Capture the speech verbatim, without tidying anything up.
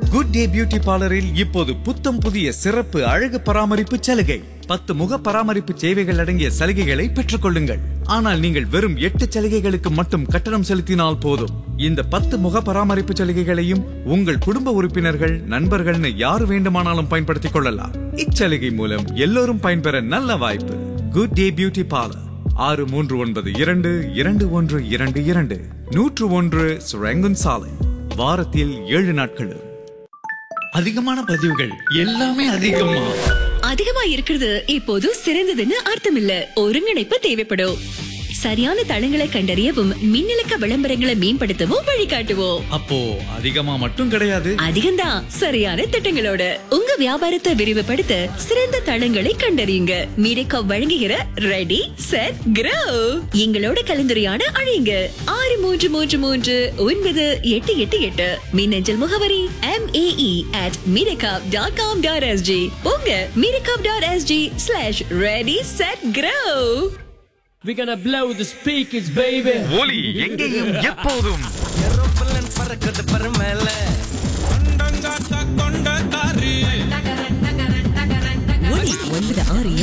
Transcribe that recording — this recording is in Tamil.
குட் டே பியூட்டி பார்லரில் இப்போது புத்தம் புதிய சிறப்பு அழகு பராமரிப்பு சலுகை. பத்து முக பராமரிப்பு சேவைகள் அடங்கிய சலுகைகளை பெற்றுக் கொள்ளுங்கள். ஆனால் நீங்கள் வெறும் எட்டு சலுகைகளுக்கு மட்டும் கட்டணம் செலுத்தினால் போதும். இந்த பத்து முக பராமரிப்பு சலுகைகளையும் உங்கள் குடும்ப உறுப்பினர்கள், நண்பர்கள்னு யார் வேண்டுமானாலும் பயன்படுத்திக் கொள்ளலாம். இச்சலுகை மூலம் எல்லோரும் பயன்பெற நல்ல வாய்ப்பு. குட் டே பியூட்டி பார்லர், ஆறு மூன்று ஒன்பது இரண்டு இரண்டு ஒன்று இரண்டு இரண்டு நூற்று ஒன்று சுரங்கன் சாலை. வாரத்தில் ஏழு நாட்களும். அதிகமான பதிவுகள் எல்லாமே அதிகமா அதிகமா இருக்கிறது இப்போது சிறந்ததுன்னு அர்த்தம் இல்ல. ஒருங்கிணைப்பு தேவைப்படும். சரியான தளங்களை கண்டறியவும் மின்னலுக்க விளம்பரங்களை மேம்படுத்தவும் வழிகாட்டுவோம். அப்போ அதிகமா மட்டும் கிடையாது, அதிகம்தான். சரியான திட்டங்களோட உங்க வியாபாரத்தை விரிவுபடுத்த சிறந்த தளங்களை கண்டறியுங்க. மீடியா வழங்குகிற ரெடி செட் க்ரோ. எங்களோட கலந்துரையாட அழையுங்க ஆறு மூன்று மூன்று மூன்று ஒன்பது எட்டு எட்டு எட்டு. மின்னஞ்சல் முகவரி M A E at Mediacorp dot com dot S G. போங்க Mediacorp dot S G slash ready set grow. We're gonna blow the speakers, baby. ஒலி எங்கேயும் எப்போதும். ஏரோப்ளேன் பறக்குது பரமேல